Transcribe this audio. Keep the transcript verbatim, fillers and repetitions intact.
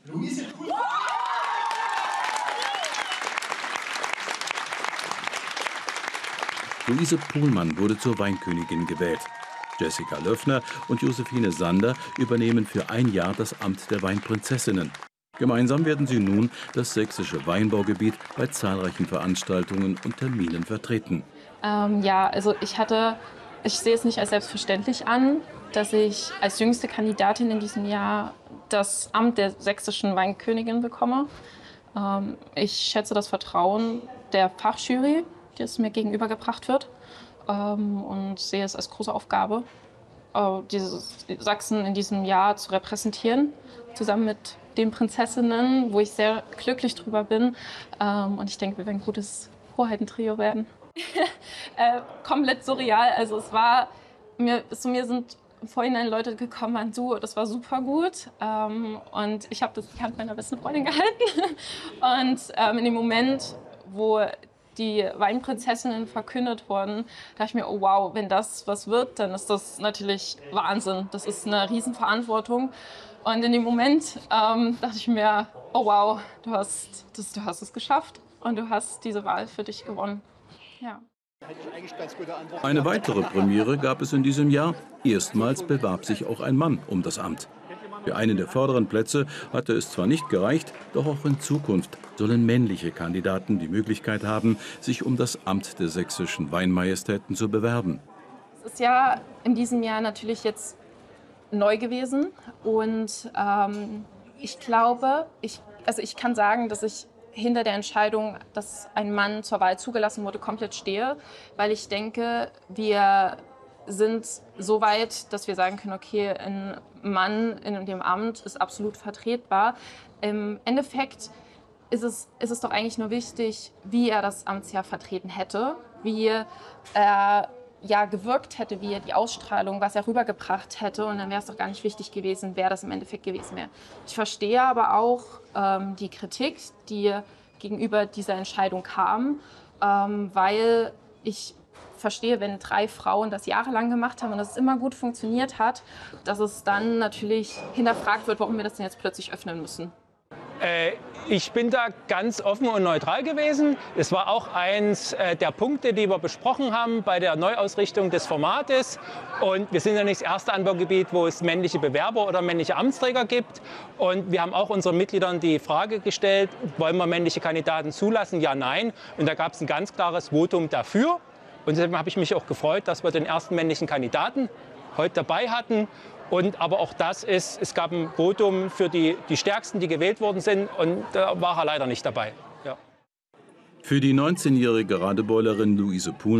Luise Luise Pohlmann wurde zur Weinkönigin gewählt. Jessica Löffner und Josephine Sander übernehmen für ein Jahr das Amt der Weinprinzessinnen. Gemeinsam werden sie nun das sächsische Weinbaugebiet bei zahlreichen Veranstaltungen und Terminen vertreten. Ähm, ja, also ich hatte, ich sehe es nicht als selbstverständlich an, dass ich als jüngste Kandidatin in diesem Jahr das Amt der sächsischen Weinkönigin bekomme. Ähm, ich schätze das Vertrauen der Fachjury, das mir gegenübergebracht wird, ähm, und sehe es als große Aufgabe, äh, dieses Sachsen in diesem Jahr zu repräsentieren, zusammen mit den Prinzessinnen, wo ich sehr glücklich drüber bin. Ähm, und ich denke, wir werden ein gutes Hoheitentrio werden. äh, komplett surreal. Also es war, mir, zu mir sind im Vorhinein Leute gekommen und du, das war super gut. Ähm, und ich habe das die Hand meiner besten Freundin gehalten. Und ähm, in dem Moment, wo die Weinprinzessinnen verkündet wurden, dachte ich mir, oh wow, wenn das was wird, dann ist das natürlich Wahnsinn. Das ist eine Riesenverantwortung. Und in dem Moment ähm, dachte ich mir, oh wow, du hast, das, du hast es geschafft und du hast diese Wahl für dich gewonnen. Ja. Eine weitere Premiere gab es in diesem Jahr. Erstmals bewarb sich auch ein Mann um das Amt. Für einen der vorderen Plätze hatte es zwar nicht gereicht, doch auch in Zukunft sollen männliche Kandidaten die Möglichkeit haben, sich um das Amt der sächsischen Weinmajestäten zu bewerben. Es ist ja in diesem Jahr natürlich jetzt neu gewesen und ähm, ich glaube, ich, also ich kann sagen, dass ich hinter der Entscheidung, dass ein Mann zur Wahl zugelassen wurde, komplett stehe, weil ich denke, wir sind so weit, dass wir sagen können, okay, ein Mann in dem Amt ist absolut vertretbar. Im Endeffekt ist es, ist es doch eigentlich nur wichtig, wie er das Amtsjahr vertreten hätte, wie er ja, gewirkt hätte, wie er die Ausstrahlung, was er rübergebracht hätte. Und dann wäre es doch gar nicht wichtig gewesen, wer das im Endeffekt gewesen wäre. Ich verstehe aber auch ähm, die Kritik, die gegenüber dieser Entscheidung kam, ähm, weil ich verstehe, wenn drei Frauen das jahrelang gemacht haben und das immer gut funktioniert hat, dass es dann natürlich hinterfragt wird, warum wir das denn jetzt plötzlich öffnen müssen. Äh, ich bin da ganz offen und neutral gewesen. Es war auch eins äh, der Punkte, die wir besprochen haben bei der Neuausrichtung des Formates. Und wir sind ja nicht das erste Anbaugebiet, wo es männliche Bewerber oder männliche Amtsträger gibt. Und wir haben auch unseren Mitgliedern die Frage gestellt, wollen wir männliche Kandidaten zulassen? Ja, nein. Und da gab es ein ganz klares Votum dafür. Und deshalb habe ich mich auch gefreut, dass wir den ersten männlichen Kandidaten heute dabei hatten. Und aber auch das ist, es gab ein Votum für die, die Stärksten, die gewählt worden sind. Und da war er leider nicht dabei. Ja. Für die neunzehnjährige Radebeulerin Luise Pohlmann